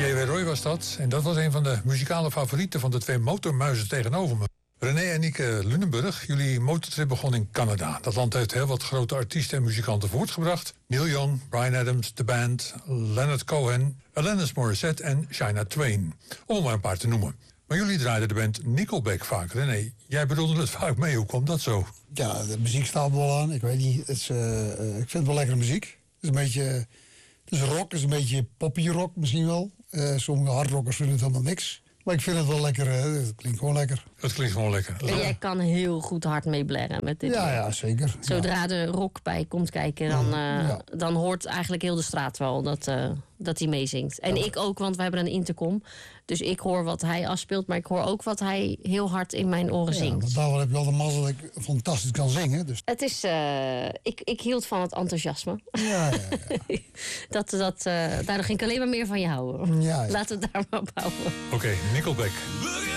J.W. Roy was dat. En dat was een van de muzikale favorieten van de twee motormuizen tegenover me. René en Nieke Lunenburg, jullie motortrip begon in Canada. Dat land heeft heel wat grote artiesten en muzikanten voortgebracht. Neil Young, Bryan Adams, The Band, Leonard Cohen, Alanis Morissette en Shania Twain. Om maar een paar te noemen. Maar jullie draaiden de band Nickelback vaak. René, jij bedoelde het vaak mee. Hoe kwam dat zo? Ja, de muziek staat me wel aan. Ik weet niet. Ik vind het wel lekkere muziek. Het is een beetje... Het is rock, het is een beetje poppy rock misschien wel. Sommige hardrockers vinden het helemaal niks. Maar ik vind het wel lekker. Het klinkt gewoon lekker. Het klinkt gewoon lekker. En jij kan heel goed hard meeblaren met dit. Ja, zeker. Zodra de rock bij komt kijken, dan hoort eigenlijk heel de straat wel dat hij meezingt. En ik ook, want we hebben een intercom. Dus ik hoor wat hij afspeelt, maar ik hoor ook wat hij heel hard in mijn oren zingt. Want daarom heb je wel de mazzel dat ik fantastisch kan zingen. Dus. Het is, ik hield van het enthousiasme. Ja. Daardoor ging ik alleen maar meer van je houden. Ja. Laten we het daar maar op houden. Oké, Nickelback. Look